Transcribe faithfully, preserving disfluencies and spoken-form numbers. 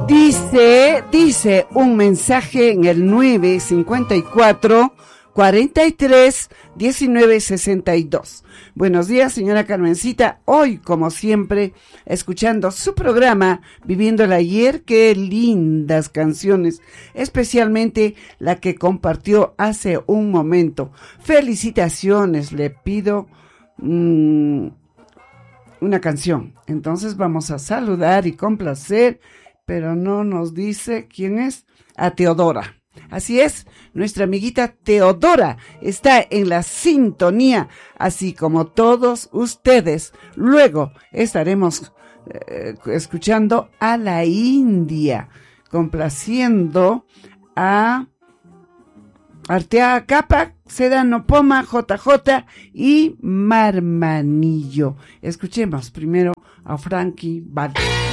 Dice, dice un mensaje en el nueve cincuenta y cuatro, cuarenta y tres, diecinueve sesenta y dos. Buenos días, señora Carmencita. Hoy, como siempre, escuchando su programa Viviendo el Ayer. Qué lindas canciones, especialmente la que compartió hace un momento. Felicitaciones, le pido mmm, una canción. Entonces vamos a saludar y complacer, pero no nos dice quién es. A Teodora. Así es, nuestra amiguita Teodora está en la sintonía, así como todos ustedes. Luego estaremos eh, escuchando a la India, complaciendo a Arteaga Capac, Sedano Poma, J J y Marmanillo. Escuchemos primero a Frankie Valli.